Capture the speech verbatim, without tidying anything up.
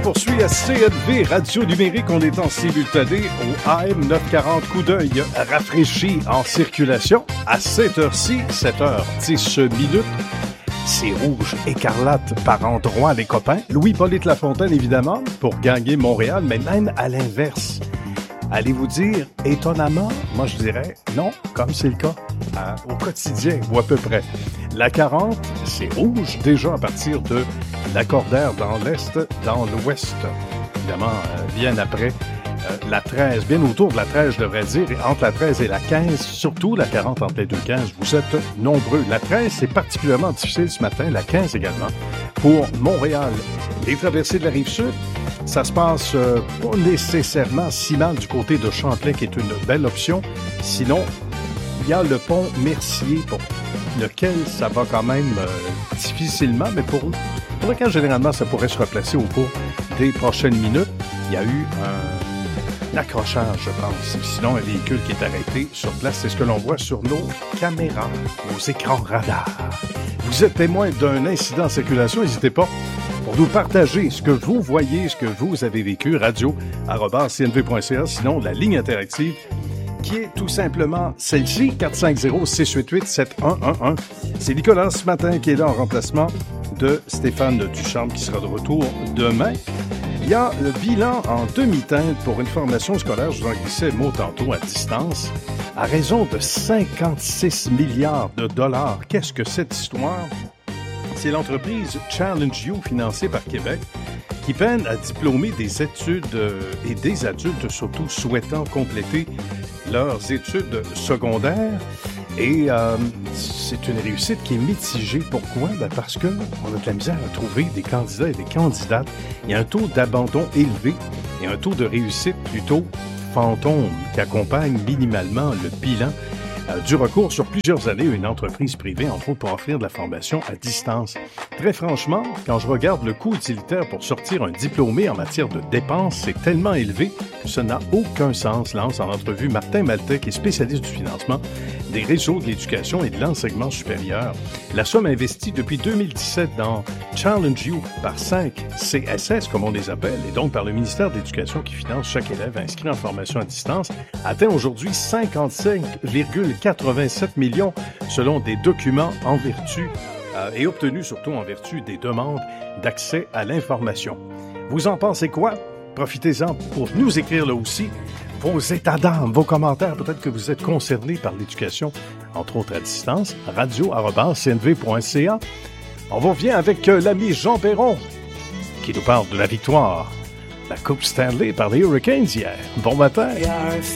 poursuit à C N V Radio Numérique. On est en simultané au A M neuf cent quarante Coup d'œil rafraîchi en circulation à cette heure-ci, sept heures dix minutes. C'est rouge écarlate par endroits, les copains. Louis-Hippolyte Lafontaine, évidemment, pour gagner Montréal, mais même à l'inverse. Allez-vous dire, étonnamment, moi je dirais non, comme c'est le cas hein, au quotidien, ou à peu près. La quarante, c'est rouge déjà à partir de Lacordaire dans l'Est, dans l'Ouest. Évidemment, euh, bien après euh, la treize, bien autour de la treize, je devrais dire, et entre la treize et la quinze, surtout la quarante entre les deux quinze, vous êtes nombreux. La treize, c'est particulièrement difficile ce matin, la quinze également, pour Montréal. Les traversées de la Rive-Sud, ça se passe euh, pas nécessairement si mal du côté de Champlain, qui est une belle option. Sinon, il y a le pont Mercier, pour lequel ça va quand même euh, difficilement, mais pour, pour lequel généralement ça pourrait se replacer au cours des prochaines minutes. Il y a eu un, un accrochage, je pense. Sinon, un véhicule qui est arrêté sur place, c'est ce que l'on voit sur nos caméras, nos écrans radars. Vous êtes témoin d'un incident en circulation, n'hésitez pas pour nous partager ce que vous voyez, ce que vous avez vécu, radio arobase c n v point c a, sinon la ligne interactive qui est tout simplement celle-ci, quatre cinq zéro, six huit huit, sept un un un. C'est Nicolas ce matin qui est là en remplacement de Stéphane Ducharme qui sera de retour demain. Il y a le bilan en demi-teinte pour une formation scolaire, je vous en glissais le mot tantôt, à distance, à raison de cinquante-six milliards de dollars. Qu'est-ce que cette histoire? C'est l'entreprise Challenge You, financée par Québec, qui peine à diplômer des études euh, et des adultes, surtout souhaitant compléter leurs études secondaires. Et euh, c'est une réussite qui est mitigée. Pourquoi? Ben parce qu'on a de la misère à trouver des candidats et des candidates. Il y a un taux d'abandon élevé et un taux de réussite plutôt fantôme qui accompagne minimalement le bilan euh, du recours sur plusieurs années à une entreprise privée, entre autres pour offrir de la formation à distance. Très franchement, quand je regarde le coût utilitaire pour sortir un diplômé en matière de dépenses, c'est tellement élevé que ça n'a aucun sens, lance en entrevue Martin Maltais, qui est spécialiste du financement des réseaux de l'éducation et de l'enseignement supérieur. La somme investie depuis deux mille dix-sept dans Challenge You par cinq C S S, comme on les appelle, et donc par le ministère de l'Éducation qui finance chaque élève inscrit en formation à distance, atteint aujourd'hui cinquante-cinq virgule quatre-vingt-sept millions selon des documents en vertu euh, et obtenus surtout en vertu des demandes d'accès à l'information. Vous en pensez quoi? Profitez-en pour nous écrire là aussi vos états d'âme, vos commentaires. Peut-être que vous êtes concernés par l'éducation, entre autres à distance. radio arobase c n v point c a. On revient avec euh, l'ami Jean Perron qui nous parle de la victoire, la Coupe Stanley par les Hurricanes hier. Bon matin.